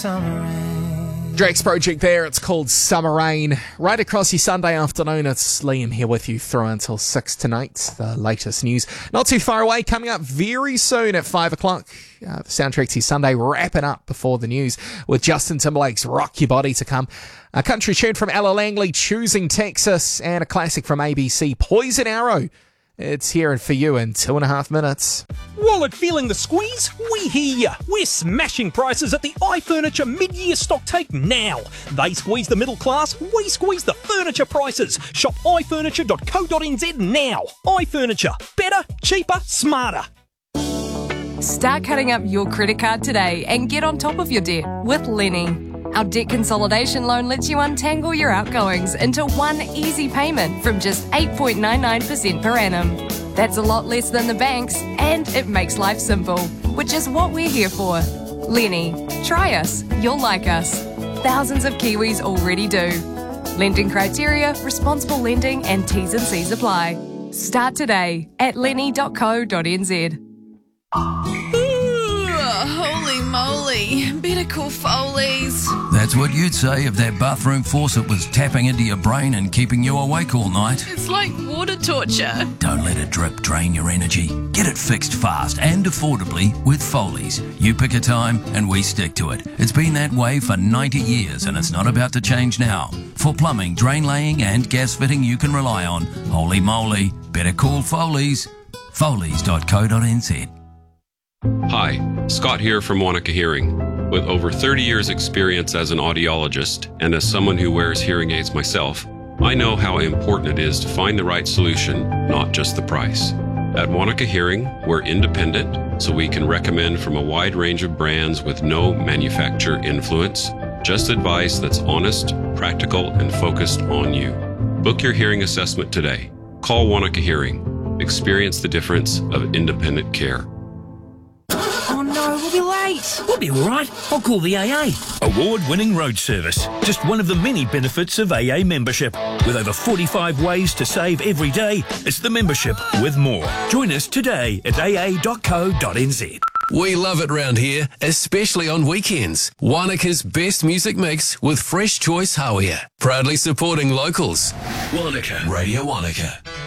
summer rain. Drake's project there, it's called Summer Rain. Right across your Sunday afternoon, it's Liam here with you through until 6 tonight. The latest news not too far away, coming up very soon at 5 o'clock. The soundtrack to your Sunday wrapping up before the news with Justin Timberlake's Rock Your Body to come. A country tune from Ella Langley, Choosing Texas, and a classic from ABC, Poison Arrow. It's here for you in 2.5 minutes. Wallet feeling the squeeze? We hear ya. We're smashing prices at the iFurniture mid-year stock take now. They squeeze the middle class, we squeeze the furniture prices. Shop ifurniture.co.nz now. iFurniture. Better, cheaper, smarter. Start cutting up your credit card today and get on top of your debt with Lenny. Our debt consolidation loan lets you untangle your outgoings into one easy payment from just 8.99% per annum. That's a lot less than the banks, and it makes life simple, which is what we're here for. Lenny, try us, you'll like us. Thousands of Kiwis already do. Lending criteria, responsible lending and T's and C's apply. Start today at lenny.co.nz. Holy moly, better call Foley's. That's what you'd say if that bathroom faucet was tapping into your brain and keeping you awake all night. It's like water torture. Don't let a drip drain your energy. Get it fixed fast and affordably with Foley's. You pick a time and we stick to it. It's been that way for 90 years and it's not about to change now. For plumbing, drain laying and gas fitting you can rely on, holy moly, better call Foley's. Foley's.co.nz. Hi, Scott here from Wanaka Hearing. With over 30 years experience as an audiologist and as someone who wears hearing aids myself, I know how important it is to find the right solution, not just the price. At Wanaka Hearing, we're independent, so we can recommend from a wide range of brands with no manufacturer influence, just advice that's honest, practical, and focused on you. Book your hearing assessment today. Call Wanaka Hearing. Experience the difference of independent care. Oh no, we'll be late. We'll be all right. I'll call the AA. Award-winning road service. Just one of the many benefits of AA membership. With over 45 ways to save every day, it's the membership with more. Join us today at aa.co.nz. We love it round here, especially on weekends. Wanaka's best music mix with Fresh Choice Hawea. Proudly supporting locals. Wanaka. Radio Wanaka.